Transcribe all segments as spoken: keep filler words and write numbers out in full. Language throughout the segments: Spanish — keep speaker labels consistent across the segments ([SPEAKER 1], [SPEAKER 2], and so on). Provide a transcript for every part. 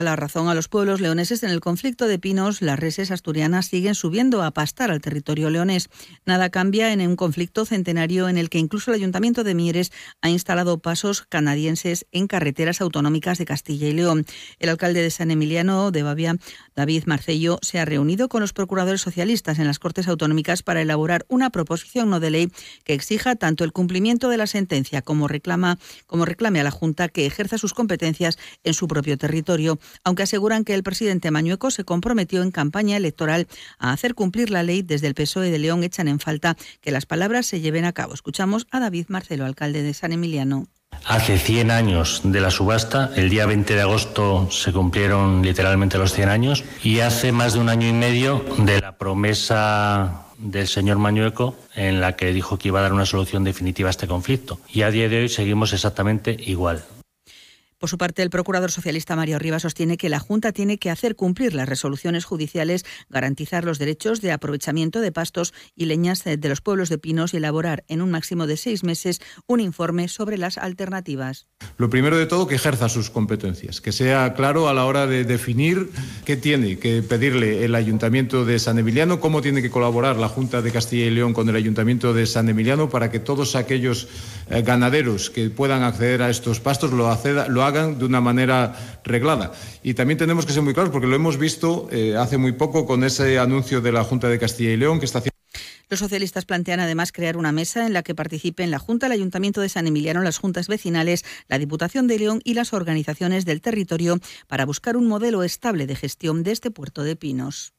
[SPEAKER 1] La razón a los pueblos leoneses en el conflicto de pinos, las reses asturianas siguen subiendo a pastar al territorio leonés. Nada cambia en un conflicto centenario en el que incluso el Ayuntamiento de Mieres ha instalado pasos canadienses en carreteras autonómicas de Castilla y León. El alcalde de San Emiliano de Babia, David Marcello, se ha reunido con los procuradores socialistas en las Cortes Autonómicas para elaborar una proposición no de ley que exija tanto el cumplimiento de la sentencia como reclama, como reclame a la Junta que ejerza sus competencias en su propio territorio, aunque aseguran que el presidente Mañueco se comprometió en campaña electoral a hacer cumplir la ley. Desde el P S O E de León echan en falta que las palabras se lleven a cabo. Escuchamos a David Marcelo, alcalde de San Emiliano.
[SPEAKER 2] Hace cien años de la subasta, el día veinte de agosto se cumplieron literalmente los cien años, y hace más de un año y medio de la promesa del señor Mañueco en la que dijo que iba a dar una solución definitiva a este conflicto, y a día de hoy seguimos exactamente igual.
[SPEAKER 1] Por su parte, el procurador socialista Mario Rivas sostiene que la Junta tiene que hacer cumplir las resoluciones judiciales, garantizar los derechos de aprovechamiento de pastos y leñas de los pueblos de pinos y elaborar en un máximo de seis meses un informe sobre las alternativas.
[SPEAKER 3] Lo primero de todo, que ejerza sus competencias, que sea claro a la hora de definir qué tiene que pedirle el Ayuntamiento de San Emiliano, cómo tiene que colaborar la Junta de Castilla y León con el Ayuntamiento de San Emiliano para que todos aquellos eh, ganaderos que puedan acceder a estos pastos lo, acceda, lo hagan de una manera reglada. Y también tenemos que ser muy claros, porque lo hemos visto eh, hace muy poco con ese anuncio de la Junta de Castilla y León que está haciendo.
[SPEAKER 1] Los socialistas plantean además crear una mesa en la que participen la Junta, el Ayuntamiento de San Emiliano, las juntas vecinales, la Diputación de León y las organizaciones del territorio para buscar un modelo estable de gestión de este puerto de pinos.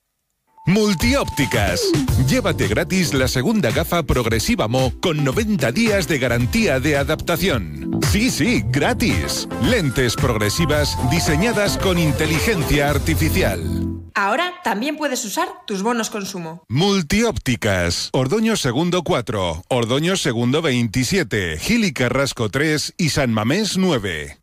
[SPEAKER 4] Multiópticas. Llévate gratis la segunda gafa progresiva Mo con noventa días de garantía de adaptación. Sí, sí, gratis. Lentes progresivas diseñadas con inteligencia artificial.
[SPEAKER 5] Ahora también puedes usar tus bonos consumo.
[SPEAKER 4] Multiópticas. Ordoño Segundo cuatro, Ordoño Segundo veintisiete, Gil y Carrasco tres y San Mamés nueve.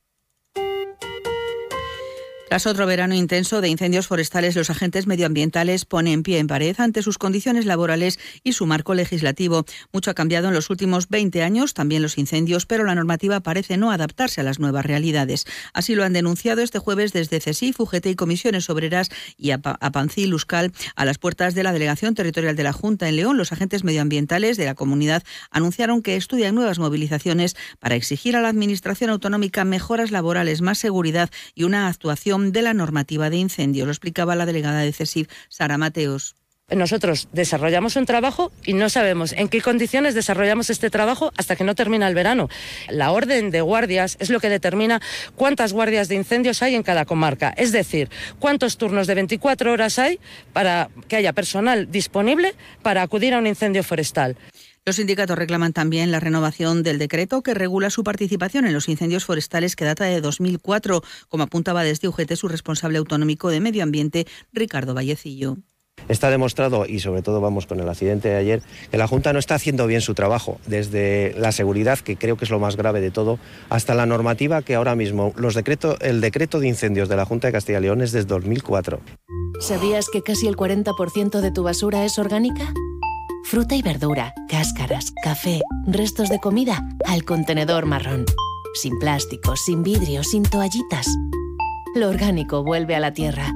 [SPEAKER 1] Tras otro verano intenso de incendios forestales, los agentes medioambientales ponen pie en pared ante sus condiciones laborales y su marco legislativo. Mucho ha cambiado en los últimos veinte años, también los incendios, pero la normativa parece no adaptarse a las nuevas realidades. Así lo han denunciado este jueves desde CESIF, U G T y Comisiones Obreras y Apancil Euskal a las puertas de la Delegación Territorial de la Junta en León. Los agentes medioambientales de la comunidad anunciaron que estudian nuevas movilizaciones para exigir a la Administración autonómica mejoras laborales, más seguridad y una actuación de la normativa de incendio. Lo explicaba la delegada de CESIF, Sara Mateos.
[SPEAKER 6] Nosotros desarrollamos un trabajo y no sabemos en qué condiciones desarrollamos este trabajo hasta que no termina el verano. La orden de guardias es lo que determina cuántas guardias de incendios hay en cada comarca, es decir, cuántos turnos de veinticuatro horas hay para que haya personal disponible para acudir a un incendio forestal.
[SPEAKER 1] Los sindicatos reclaman también la renovación del decreto que regula su participación en los incendios forestales, que data de dos mil cuatro, como apuntaba desde U G T su responsable autonómico de Medio Ambiente, Ricardo Vallecillo.
[SPEAKER 7] Está demostrado, y sobre todo vamos con el accidente de ayer, que la Junta no está haciendo bien su trabajo, desde la seguridad, que creo que es lo más grave de todo, hasta la normativa que ahora mismo, los decretos, el decreto de incendios de la Junta de Castilla y León es desde dos mil cuatro.
[SPEAKER 8] ¿Sabías que casi el cuarenta por ciento de tu basura es orgánica? Fruta y verdura, cáscaras, café, restos de comida, al contenedor marrón. Sin plástico, sin vidrio, sin toallitas. Lo orgánico vuelve a la tierra.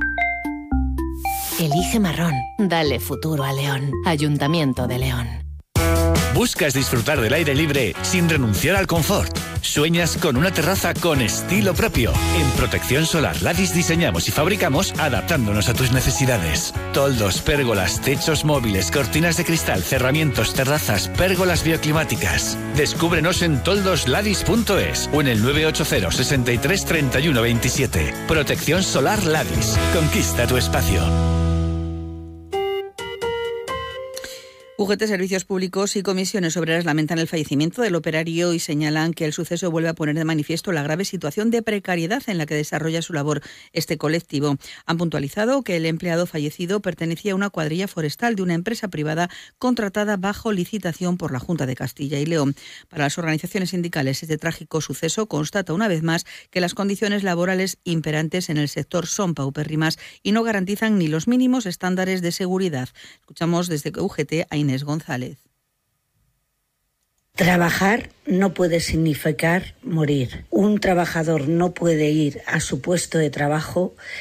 [SPEAKER 8] Elige marrón. Dale futuro a León. Ayuntamiento de León.
[SPEAKER 9] ¿Buscas disfrutar del aire libre sin renunciar al confort? ¿Sueñas con una terraza con estilo propio? En Protección Solar Ladis diseñamos y fabricamos adaptándonos a tus necesidades. Toldos, pérgolas, techos móviles, cortinas de cristal, cerramientos, terrazas, pérgolas bioclimáticas. Descúbrenos en toldos ladis punto es o en el nueve ocho cero, sesenta y tres, treinta y uno veintisiete. Protección Solar Ladis. Conquista tu espacio.
[SPEAKER 1] U G T, Servicios Públicos y Comisiones Obreras lamentan el fallecimiento del operario y señalan que el suceso vuelve a poner de manifiesto la grave situación de precariedad en la que desarrolla su labor este colectivo. Han puntualizado que el empleado fallecido pertenecía a una cuadrilla forestal de una empresa privada contratada bajo licitación por la Junta de Castilla y León. Para las organizaciones sindicales, este trágico suceso constata una vez más que las condiciones laborales imperantes en el sector son paupérrimas y no garantizan ni los mínimos estándares de seguridad. Escuchamos desde U G T a Inés González.
[SPEAKER 10] Trabajar no puede significar morir. Un trabajador no puede ir a su puesto de trabajo